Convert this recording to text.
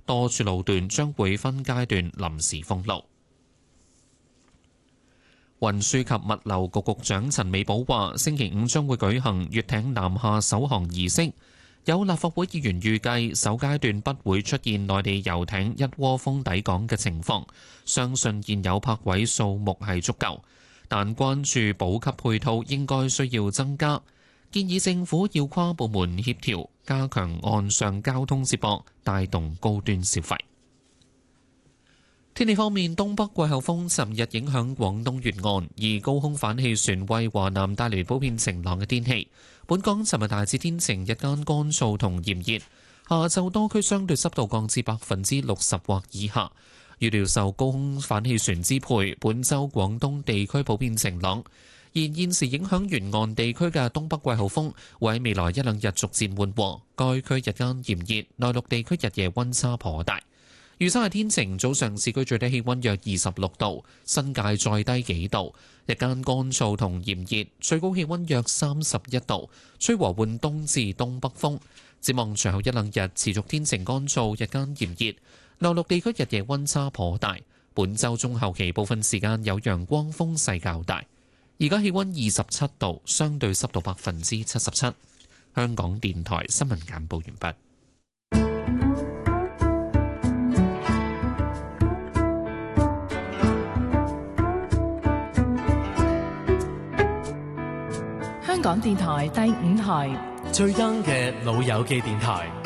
多處路段將會分階段臨時封路。運輸及物流局局長陳美寶話：星期五將會舉行閱艇南下首航儀式。有立法會議員預計首階段不會出現內地遊艇一窩蜂抵港嘅情況，相信現有泊位數目係足夠，但關注補給配套應該需要增加，建議政府要跨部門協調，加強岸上交通接駁，帶動高端消費。天氣方面，東北季候風尋日影響廣東沿岸，而高空反氣旋為華南帶嚟普遍晴朗嘅天氣。本港尋日大致天晴，日間乾燥同炎熱，下晝多區相對濕度降至60%或以下。預料受高空反氣旋支配，本週廣東地區普遍晴朗。而現時影響沿岸地區嘅東北季候風會喺未來一兩日逐漸緩和，該區日間炎熱，內陸地區日夜溫差頗大。預測係天晴，早上市區最低氣溫約26度，新界再低幾度。日間乾燥同炎熱，最高氣溫約31度，吹和緩東至東北風。展望隨後一兩日持續天晴乾燥，日間炎熱，內陸地區日夜溫差頗大。本週中後期部分時間有陽光，風勢較大。而家氣溫27度，相對濕度77%。香港電台新聞簡報完畢。 香港電台第5台最 young 嘅老友記電台，